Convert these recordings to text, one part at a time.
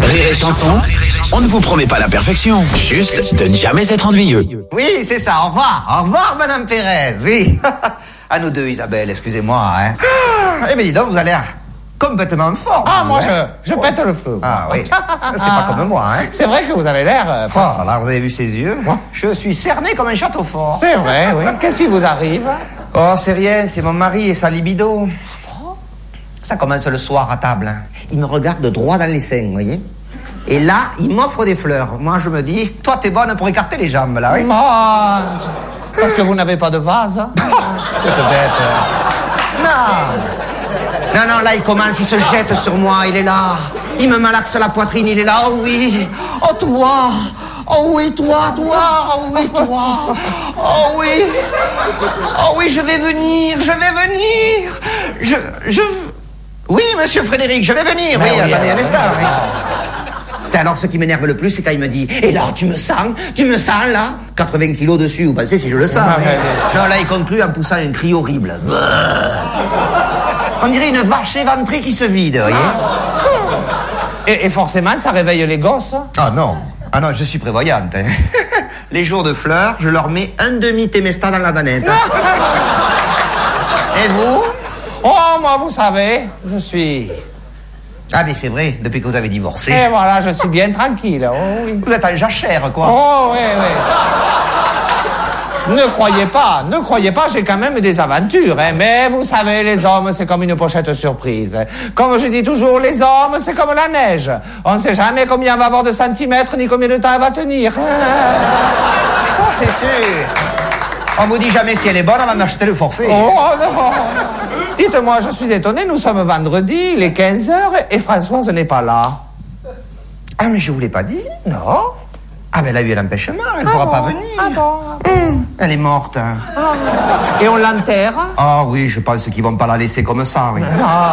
Rire et Chanson, on ne vous promet pas la perfection, juste de ne jamais être ennuyeux. Oui, c'est ça, au revoir Madame Pérez, oui. À nous deux, Isabelle, excusez-moi, hein. Eh bien dis donc, vous avez l'air complètement en forme. Ah, moi, hein. je pète le feu. Ah oui, c'est pas comme moi, hein. C'est vrai que vous avez l'air... Oh, là, vous avez vu ses yeux? Je suis cerné comme un château fort. C'est vrai, oui. Qu'est-ce qui vous arrive? Oh, c'est rien, c'est mon mari et sa libido. Ça commence le soir à table. Hein. Il me regarde droit dans les seins, vous voyez. Et là, il m'offre des fleurs. Moi, je me dis, toi, t'es bonne pour écarter les jambes, là, oui. Parce que vous n'avez pas de vase. Peut-être. Non, là, il commence, il se jette sur moi, il est là. Il me malaxe la poitrine, il est là, oh oui. Oh, toi. Oh oui, toi. Oh oui, toi. Oh oui. Oh oui, je vais venir. Oui, monsieur Frédéric, je vais venir. Oui, attendez un instant. Oui. Alors, ce qui m'énerve le plus, c'est quand il me dit, et là, tu me sens, là 80 kilos dessus, vous pensez si je le sens? Non, là, il conclut en poussant un cri horrible. On dirait une vache éventrée qui se vide, vous voyez. Et forcément, ça réveille les gosses. Ah non, je suis prévoyante. Hein. Les jours de fleurs, je leur mets un demi-témesta dans la danette. Et vous? Oh, moi, vous savez, je suis... Ah, mais c'est vrai, depuis que vous avez divorcé. Et voilà, je suis bien tranquille. Oh, oui. Vous êtes en jachère, quoi. Oh, oui. Ne croyez pas, j'ai quand même des aventures, hein. Mais vous savez, les hommes, c'est comme une pochette surprise. Comme je dis toujours, les hommes, c'est comme la neige. On ne sait jamais combien on va avoir de centimètres, ni combien de temps elle va tenir. Ça, c'est sûr. On vous dit jamais si elle est bonne avant d'acheter le forfait. Oh, non. Dites-moi, je suis étonné, nous sommes vendredi, il est 15h et Françoise n'est pas là. Ah, mais je vous l'ai pas dit. Non. Ah, mais elle a eu l'empêchement, elle ne pourra pas venir. Ah bon. Elle est morte. Hein. Et on l'enterre? Ah oui, je pense qu'ils vont pas la laisser comme ça, oui.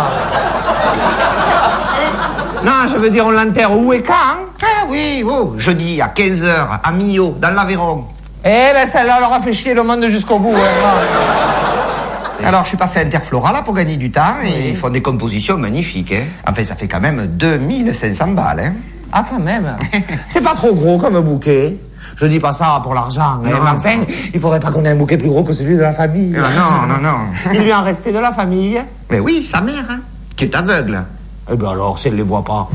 Non, je veux dire, on l'enterre où et quand? Ah oui, jeudi à 15h, à Millau, dans l'Aveyron. Eh ben, celle-là leur a fait chier le monde jusqu'au bout. Alors, je suis passé à Interflora, là, pour gagner du temps, et ils font des compositions magnifiques, hein. Enfin, ça fait quand même 2500 balles, hein. Ah, quand même. C'est pas trop gros comme bouquet. Je dis pas ça pour l'argent, hein. Mais enfin, il faudrait pas qu'on ait un bouquet plus gros que celui de la famille. Non. Il lui en restait de la famille? Mais oui, sa mère, hein, qui est aveugle. Eh ben alors, si elle les voit pas.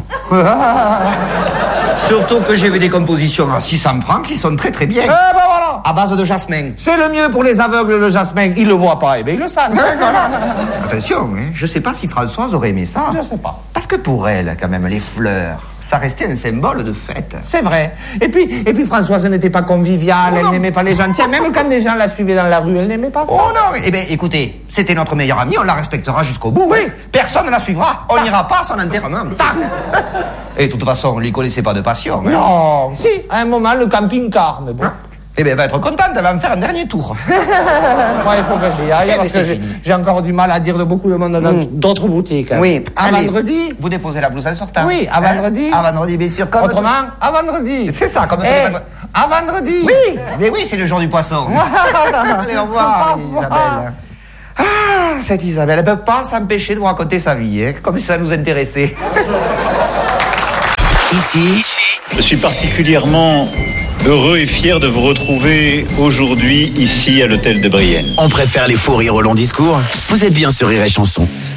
Surtout que j'ai vu des compositions à 600 francs qui sont très très bien. Eh ben voilà. À base de jasmin. C'est le mieux pour les aveugles, le jasmin. Ils le voient pas, eh ben ils le savent. Attention, hein, je sais pas si Françoise aurait aimé ça. Je sais pas. Parce que pour elle, quand même, les fleurs, ça restait un symbole de fête. C'est vrai. Et puis Françoise n'était pas conviviale, elle n'aimait pas les gens. Tiens, même quand les gens la suivaient dans la rue, elle n'aimait pas ça. Oh non, eh bien, écoutez, c'était notre meilleure amie, on la respectera jusqu'au bout. Oui. Personne ne la suivra. On n'ira pas à son enterrement. Et de toute façon, on ne lui connaissait pas de passion. Hein. Non. Si, à un moment, le camping-car, mais bon. Eh bien, elle va être contente, elle va me faire un dernier tour. Moi, il faut que j'y aille, parce que j'ai encore du mal à dire de beaucoup de monde dans d'autres boutiques. Hein. Oui. À vendredi. Vous déposez la blouse en sortant. Oui, à vendredi. À vendredi, bien sûr. Autrement, à vendredi. C'est ça, comme à vendredi. Oui, mais oui, c'est le jour du poisson. Allez, au revoir, Isabelle. Ah, cette Isabelle, elle ne peut pas s'empêcher de vous raconter sa vie, hein, comme si ça nous intéressait. Ici, je suis particulièrement heureux et fier de vous retrouver aujourd'hui ici à l'hôtel de Brienne. on préfère les fous rires aux longs discours. Vous êtes bien sur Rire et Chanson.